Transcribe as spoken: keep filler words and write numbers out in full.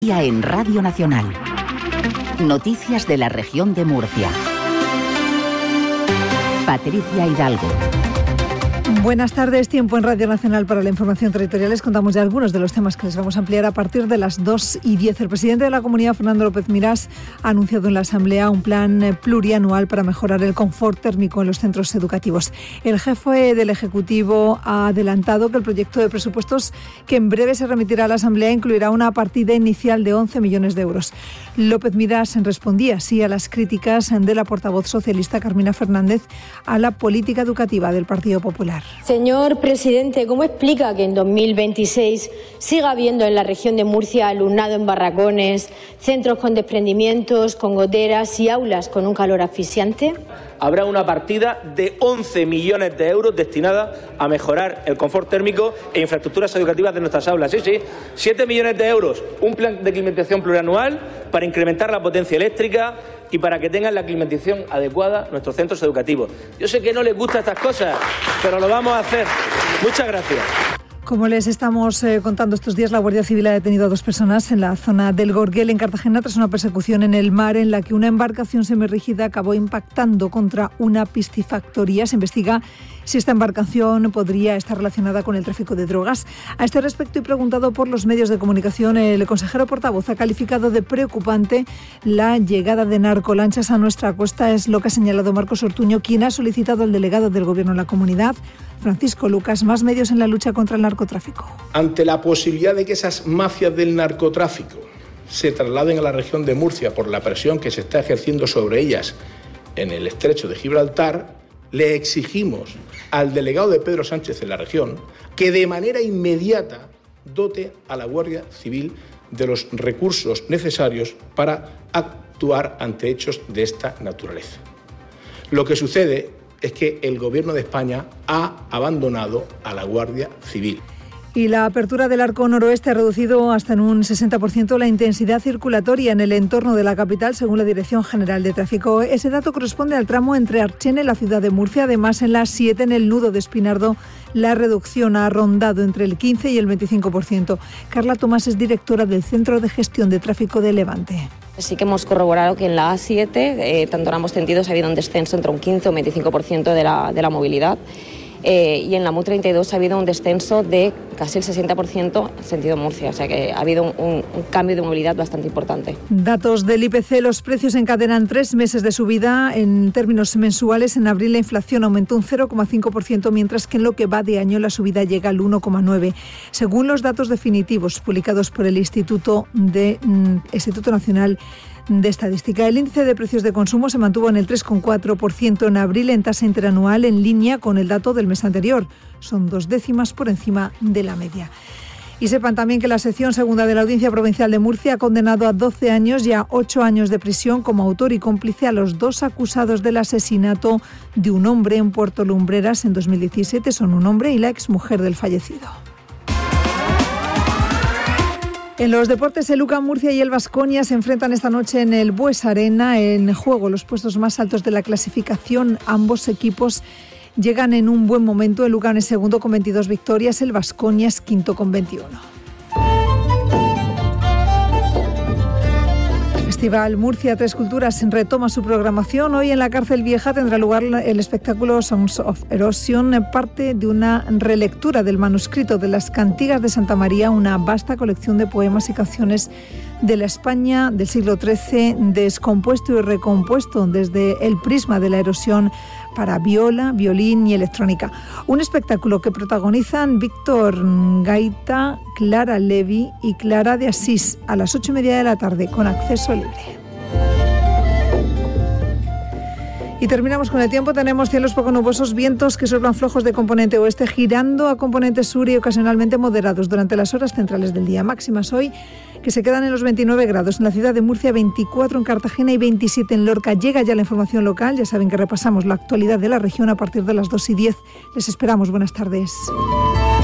En Radio Nacional. Noticias de la región de Murcia. Patricia Hidalgo. Buenas tardes, tiempo en Radio Nacional para la información territorial. Les contamos ya algunos de los temas que les vamos a ampliar a partir de las dos y diez. El presidente de la Comunidad, Fernando López Miras, ha anunciado en la Asamblea un plan plurianual para mejorar el confort térmico en los centros educativos. El jefe del Ejecutivo ha adelantado que el proyecto de presupuestos que en breve se remitirá a la Asamblea incluirá una partida inicial de once millones de euros. López Miras respondía así a las críticas de la portavoz socialista Carmina Fernández a la política educativa del Partido Popular. Señor presidente, ¿cómo explica que en dos mil veintiséis siga habiendo en la región de Murcia alumnado en barracones, centros con desprendimientos, con goteras y aulas con un calor asfixiante? Habrá una partida de once millones de euros destinada a mejorar el confort térmico e infraestructuras educativas de nuestras aulas. Sí, sí, siete millones de euros, un plan de climatización plurianual para incrementar la potencia eléctrica y para que tengan la climatización adecuada nuestros centros educativos. Yo sé que no les gustan estas cosas, pero lo vamos a hacer. Muchas gracias. Como les estamos eh, contando estos días, la Guardia Civil ha detenido a dos personas en la zona del Gorguel, en Cartagena, tras una persecución en el mar en la que una embarcación semirrígida acabó impactando contra una piscifactoría. Se investiga si esta embarcación podría estar relacionada con el tráfico de drogas. A este respecto, y preguntado por los medios de comunicación, el consejero portavoz ha calificado de preocupante la llegada de narcolanchas a nuestra costa. Es lo que ha señalado Marcos Ortuño, quien ha solicitado al delegado del Gobierno en la comunidad, Francisco Lucas, más medios en la lucha contra el narcotráfico. Ante la posibilidad de que esas mafias del narcotráfico se trasladen a la región de Murcia por la presión que se está ejerciendo sobre ellas en el estrecho de Gibraltar, le exigimos al delegado de Pedro Sánchez en la región que de manera inmediata dote a la Guardia Civil de los recursos necesarios para actuar ante hechos de esta naturaleza. Lo que sucede es que el Gobierno de España ha abandonado a la Guardia Civil. Y la apertura del arco noroeste ha reducido hasta en un sesenta por ciento la intensidad circulatoria en el entorno de la capital, según la Dirección General de Tráfico. Ese dato corresponde al tramo entre Archena y la ciudad de Murcia. Además, en la siete, en el nudo de Espinardo, la reducción ha rondado entre el quince y el veinticinco por ciento. Carla Tomás es directora del Centro de Gestión de Tráfico de Levante. Sí que hemos corroborado que en la A siete, eh, tanto en ambos sentidos, ha habido un descenso entre un quince o un veinticinco por ciento de la, de la movilidad. Eh, y en la M U treinta y dos ha habido un descenso de casi el sesenta por ciento en sentido Murcia, o sea que ha habido un, un, un cambio de movilidad bastante importante. Datos del I P C, los precios encadenan tres meses de subida. En términos mensuales, en abril la inflación aumentó un cero coma cinco por ciento, mientras que en lo que va de año la subida llega al uno coma nueve por ciento. Según los datos definitivos publicados por el Instituto, de, mm, Instituto Nacional de Estadística, el índice de precios de consumo se mantuvo en el tres coma cuatro por ciento en abril en tasa interanual, en línea con el dato del mes anterior. Son dos décimas por encima de la media. Y sepan también que la sección segunda de la Audiencia Provincial de Murcia ha condenado a doce años y a ocho años de prisión como autor y cómplice a los dos acusados del asesinato de un hombre en Puerto Lumbreras en dos mil diecisiete. Son un hombre y la exmujer del fallecido. En los deportes, el U C A M Murcia y el Baskonia se enfrentan esta noche en el Bues Arena. En juego los puestos más altos de la clasificación. Ambos equipos llegan en un buen momento. El U C A M es segundo con veintidós victorias, el Baskonia es quinto con veintiuno. El Festival Murcia Tres Culturas retoma su programación. Hoy en la Cárcel Vieja tendrá lugar el espectáculo Songs of Erosion, parte de una relectura del manuscrito de las Cantigas de Santa María, una vasta colección de poemas y canciones de la España del siglo trece, descompuesto y recompuesto desde el prisma de la erosión para viola, violín y electrónica. Un espectáculo que protagonizan Víctor Gaita, Clara Levi y Clara de Asís a las ocho y media de la tarde con acceso libre. Y terminamos con el tiempo. Tenemos cielos poco nubosos, vientos que soplan flojos de componente oeste, girando a componente sur y ocasionalmente moderados durante las horas centrales del día. Máximas hoy que se quedan en los veintinueve grados en la ciudad de Murcia, veinticuatro en Cartagena y veintisiete en Lorca. Llega ya la información local. Ya saben que repasamos la actualidad de la región a partir de las dos y diez. Les esperamos. Buenas tardes.